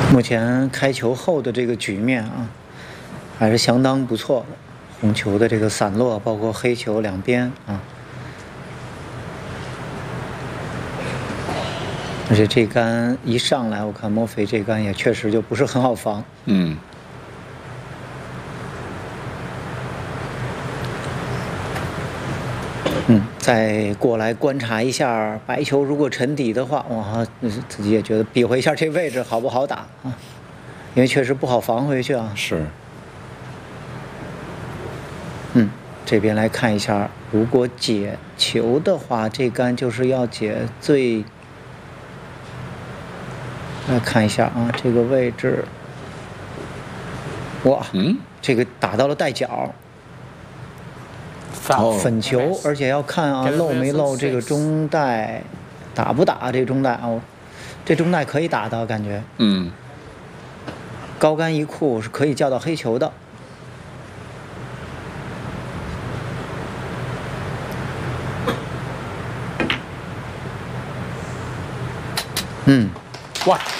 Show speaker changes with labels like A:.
A: 目前开球后的这个局面啊，还是相当不错的。红球的这个散落，包括黑球两边啊，而且这杆一上来，我看莫菲这杆也确实就不是很好防。再过来观察一下白球，如果沉底的话，哇，自己也觉得比划一下这位置好不好打啊？因为确实不好防回去啊。
B: 是。
A: 这边来看一下，如果解球的话，这杆就是要解最。来看一下啊，这个位置，哇，这个打到了带角。粉球，而且要看啊漏没漏这个中带，打不打这中带哦，这中带可以打的感觉。高杆一库是可以叫到黑球的。
B: 哇，